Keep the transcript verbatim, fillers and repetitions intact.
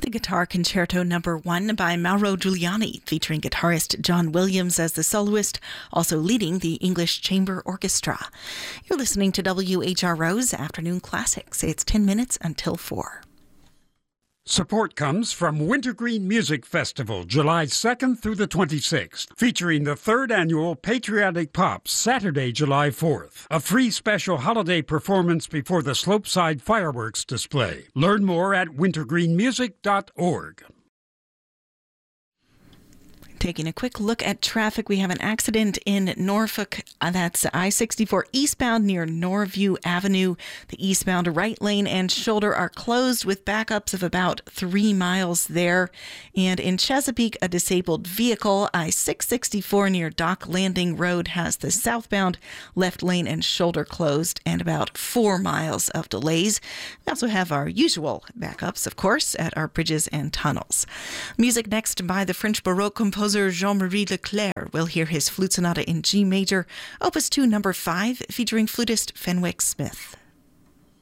The Guitar Concerto Number One by Mauro Giuliani, featuring guitarist John Williams as the soloist, also leading the English Chamber Orchestra. You're listening to W H R O's Afternoon Classics. It's ten minutes until four. Support comes from Wintergreen Music Festival, July second through the twenty-sixth, featuring the third annual Patriotic Pop, Saturday, July fourth. A free special holiday performance before the Slopeside fireworks display. Learn more at wintergreen music dot org. Taking a quick look at traffic, we have an accident in Norfolk. Uh, that's I sixty-four eastbound near Norview Avenue. The eastbound right lane and shoulder are closed with backups of about three miles there. And in Chesapeake, a disabled vehicle, I six sixty-four near Dock Landing Road, has the southbound left lane and shoulder closed and about four miles of delays. We also have our usual backups, of course, at our bridges and tunnels. Music next by the French Baroque composer Jean-Marie Leclerc. We'll hear his flute sonata in G major, opus two number five, featuring flutist Fenwick Smith.